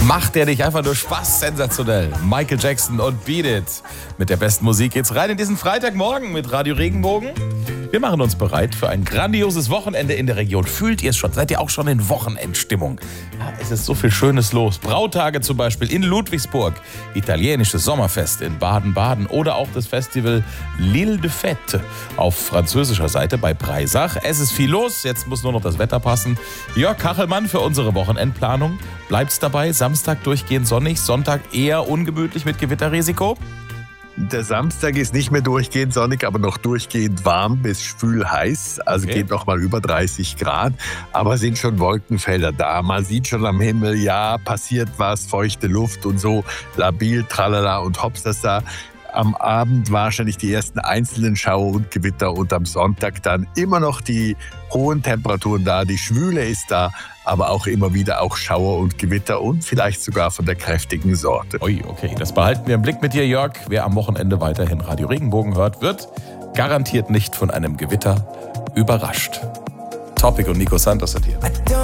macht der nicht einfach nur Spaß, sensationell. Michael Jackson und Beat It. Mit der besten Musik geht's rein in diesen Freitagmorgen mit Radio Regenbogen. Wir machen uns bereit für ein grandioses Wochenende in der Region. Fühlt ihr es schon? Seid ihr auch schon in Wochenendstimmung? Ja, es ist so viel Schönes los. Brautage zum Beispiel in Ludwigsburg, italienisches Sommerfest in Baden-Baden oder auch das Festival L'Île de Fête auf französischer Seite bei Breisach. Es ist viel los, jetzt muss nur noch das Wetter passen. Jörg Kachelmann für unsere Wochenendplanung. Bleibt's dabei, Samstag durchgehend sonnig, Sonntag eher ungemütlich mit Gewitterrisiko? Der Samstag ist nicht mehr durchgehend sonnig, aber noch durchgehend warm bis schwül heiß. Also Okay. geht noch mal über 30 Grad. Aber sind schon Wolkenfelder da. Man sieht schon am Himmel, ja, passiert was, feuchte Luft und so, labil, tralala und hopsasa. Am Abend wahrscheinlich die ersten einzelnen Schauer und Gewitter und am Sonntag dann immer noch die hohen Temperaturen da. Die Schwüle ist da, aber auch immer wieder auch Schauer und Gewitter und vielleicht sogar von der kräftigen Sorte. Ui, okay, das behalten wir im Blick mit dir, Jörg. Wer am Wochenende weiterhin Radio Regenbogen hört, wird garantiert nicht von einem Gewitter überrascht. Topic und Nico Santos hat hier.